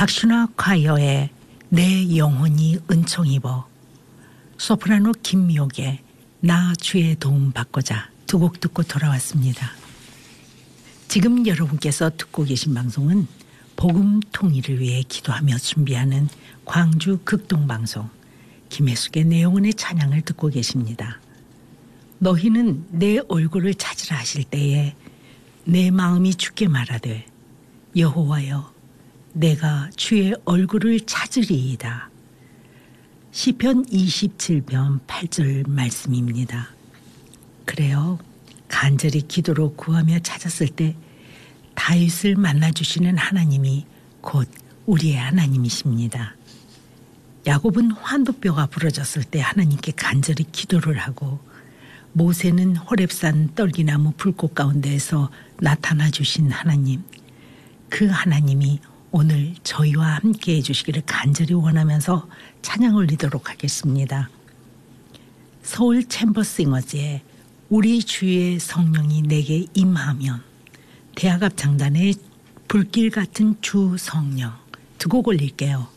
박슈나 콰이어의 내 영혼이 은총 입어, 소프라노 김미옥의 나 주의 도움 받고자 두 곡 듣고 돌아왔습니다. 지금 여러분께서 듣고 계신 방송은 복음 통일을 위해 기도하며 준비하는 광주 극동방송 김혜숙의 내영혼의 찬양을 듣고 계십니다. 너희는 내 얼굴을 찾으라 하실 때에 내 마음이 주께 말하되 여호와여 내가 주의 얼굴을 찾으리이다. 시편 27편 8절 말씀입니다. 그래요. 간절히 기도로 구하며 찾았을 때 다윗을 만나주시는 하나님이 곧 우리의 하나님이십니다. 야곱은 환도뼈가 부러졌을 때 하나님께 간절히 기도를 하고 모세는 호렙산 떨기나무 불꽃 가운데에서 나타나 주신 하나님, 그 하나님이 오늘 저희와 함께 해주시기를 간절히 원하면서 찬양 올리도록 하겠습니다. 서울 챔버싱어즈의 우리 주의 성령이 내게 임하면, 대학합 장단의 불길 같은 주 성령 두 곡 올릴게요.